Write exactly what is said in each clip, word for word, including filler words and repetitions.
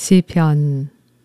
시편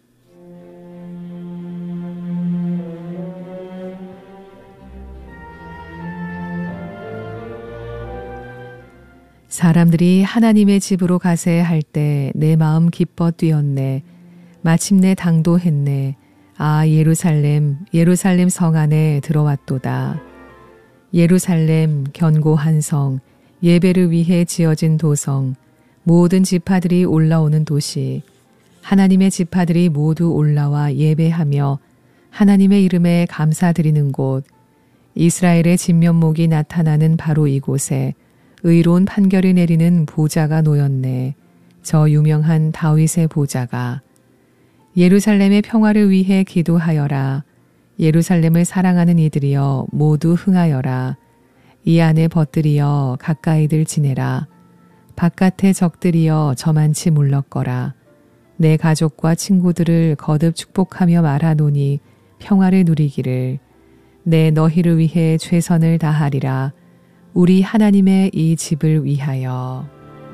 사람들이 하나님의 집으로 가세 할 때 내 마음 기뻐 뛰었네. 마침내 당도했네. 아, 예루살렘, 예루살렘 성 안에 들어왔도다. 예루살렘 견고한 성, 예배를 위해 지어진 도성, 모든 지파들이 올라오는 도시, 하나님의 지파들이 모두 올라와 예배하며 하나님의 이름에 감사드리는 곳, 이스라엘의 진면목이 나타나는 바로 이곳에 의로운 판결을 내리는 보좌가 놓였네. 저 유명한 다윗의 보좌가. 예루살렘의 평화를 위해 기도하여라. 예루살렘을 사랑하는 이들이여 모두 흥하여라. 이 안에 벗들이여 가까이들 지내라. 바깥의 적들이여 저만치 물러거라. 내 가족과 친구들을 거듭 축복하며 말하노니 평화를 누리기를. 내 너희를 위해 최선을 다하리라. 우리 하나님의 이 집을 위하여.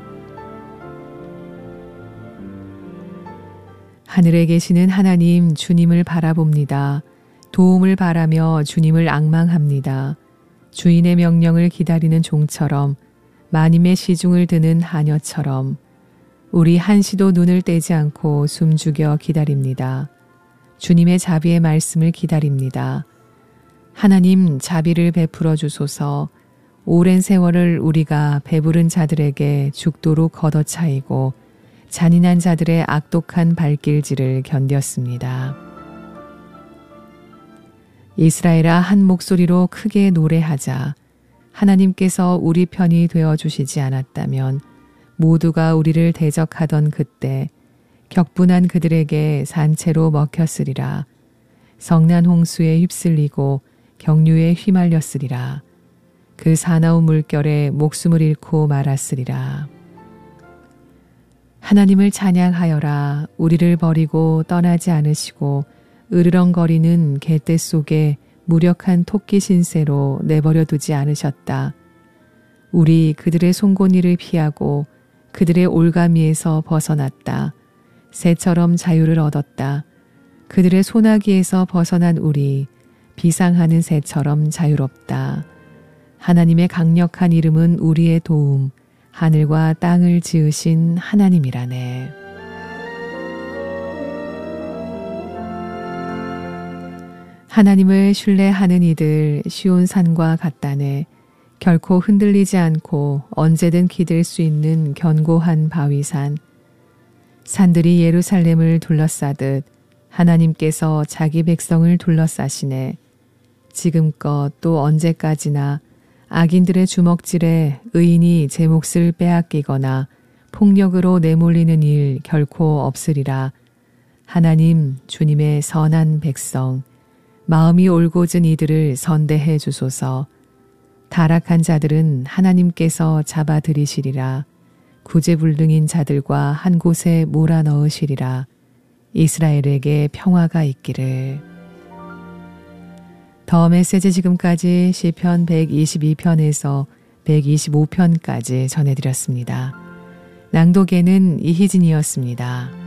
하늘에 계시는 하나님 주님을 바라봅니다. 도움을 바라며 주님을 앙망합니다. 주인의 명령을 기다리는 종처럼 마님의 시중을 드는 하녀처럼 우리 한시도 눈을 떼지 않고 숨죽여 기다립니다. 주님의 자비의 말씀을 기다립니다. 하나님 자비를 베풀어 주소서. 오랜 세월을 우리가 배부른 자들에게 죽도록 걷어차이고 잔인한 자들의 악독한 발길질을 견뎠습니다. 이스라엘아, 한 목소리로 크게 노래하자. 하나님께서 우리 편이 되어주시지 않았다면 모두가 우리를 대적하던 그때 격분한 그들에게 산채로 먹혔으리라. 성난 홍수에 휩쓸리고 경류에 휘말렸으리라. 그 사나운 물결에 목숨을 잃고 말았으리라. 하나님을 찬양하여라. 우리를 버리고 떠나지 않으시고 으르렁거리는 개떼 속에 무력한 토끼 신세로 내버려 두지 않으셨다. 우리 그들의 송곳니를 피하고 그들의 올가미에서 벗어났다. 새처럼 자유를 얻었다. 그들의 소나기에서 벗어난 우리 비상하는 새처럼 자유롭다. 하나님의 강력한 이름은 우리의 도움, 하늘과 땅을 지으신 하나님이라네. 하나님을 신뢰하는 이들 시온 산과 같다네. 결코 흔들리지 않고 언제든 기댈 수 있는 견고한 바위산. 산들이 예루살렘을 둘러싸듯 하나님께서 자기 백성을 둘러싸시네. 지금껏 또 언제까지나 악인들의 주먹질에 의인이 제 몫을 빼앗기거나 폭력으로 내몰리는 일 결코 없으리라. 하나님, 주님의 선한 백성, 마음이 올곧은 이들을 선대해 주소서. 타락한 자들은 하나님께서 잡아들이시리라. 구제불능인 자들과 한 곳에 몰아넣으시리라. 이스라엘에게 평화가 있기를. 더 메시지 지금까지 시편 백이십이 편에서 백이십오 편까지 전해드렸습니다. 낭독에는 이희진이었습니다.